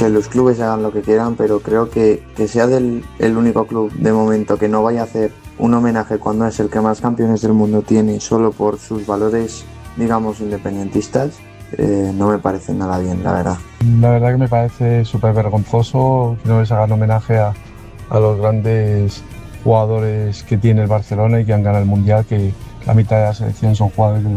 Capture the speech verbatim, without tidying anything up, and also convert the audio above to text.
que los clubes hagan lo que quieran, pero creo que, que sea del, el único club de momento que no vaya a hacer un homenaje cuando es el que más campeones del mundo tiene solo por sus valores, digamos, independentistas, eh, no me parece nada bien, la verdad. La verdad que me parece súper vergonzoso que no les hagan homenaje a, a los grandes jugadores que tiene el Barcelona y que han ganado el Mundial, que la mitad de la selección son jugadores del